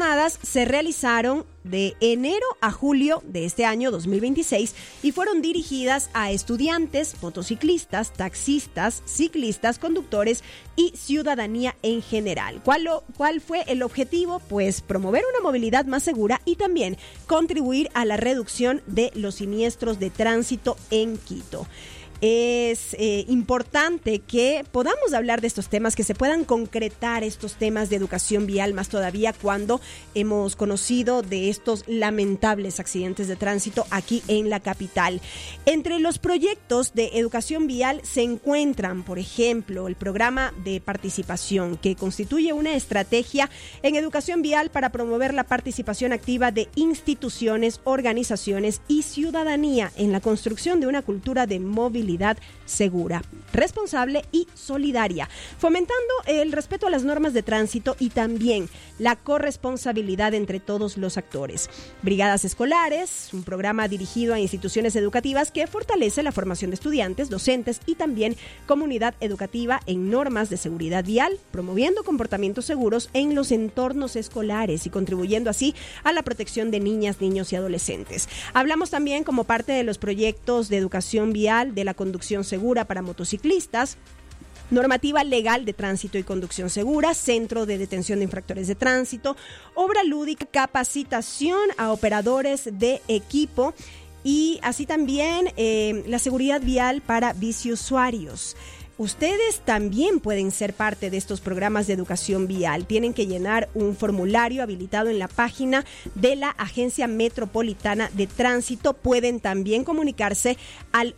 jornadas se realizaron de enero a julio de este año 2026 y fueron dirigidas a estudiantes, motociclistas, taxistas, ciclistas, conductores y ciudadanía en general. ¿Cuál fue el objetivo? Pues promover una movilidad más segura y también contribuir a la reducción de los siniestros de tránsito en Quito. Es importante que podamos hablar de estos temas, que se puedan concretar estos temas de educación vial, más todavía cuando hemos conocido de estos lamentables accidentes de tránsito aquí en la capital. Entre los proyectos de educación vial se encuentran, por ejemplo, el programa de participación, que constituye una estrategia en educación vial para promover la participación activa de instituciones, organizaciones y ciudadanía en la construcción de una cultura de movilidad segura, responsable y solidaria, fomentando el respeto a las normas de tránsito y también la corresponsabilidad entre todos los actores. Brigadas escolares, un programa dirigido a instituciones educativas que fortalece la formación de estudiantes, docentes y también comunidad educativa en normas de seguridad vial, promoviendo comportamientos seguros en los entornos escolares y contribuyendo así a la protección de niñas, niños y adolescentes. Hablamos también como parte de los proyectos de educación vial de la conducción segura para motociclistas, normativa legal de tránsito y conducción segura, centro de detención de infractores de tránsito, obra lúdica, capacitación a operadores de equipo y así también la seguridad vial para biciusuarios. Ustedes también pueden ser parte de estos programas de educación vial. Tienen que llenar un formulario habilitado en la página de la Agencia Metropolitana de Tránsito. Pueden también comunicarse al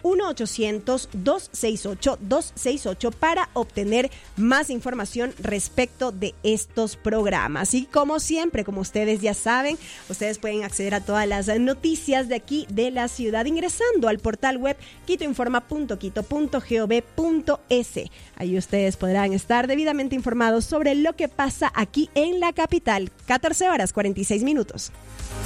1-800-268-268 para obtener más información respecto de estos programas. Y como siempre, como ustedes ya saben, ustedes pueden acceder a todas las noticias de aquí de la ciudad ingresando al portal web quitoinforma.quito.gov.es. Ahí ustedes podrán estar debidamente informados sobre lo que pasa aquí en la capital. 14 horas 46 minutos.